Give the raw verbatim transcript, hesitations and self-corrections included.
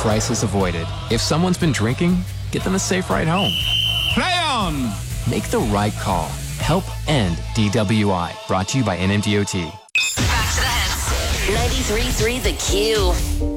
crisis avoided. If someone's been drinking, get them a safe ride home. Play on! Make the right call. Help end D W I. Brought to you by N M D O T. Back to the hits. ninety-three point three The Q.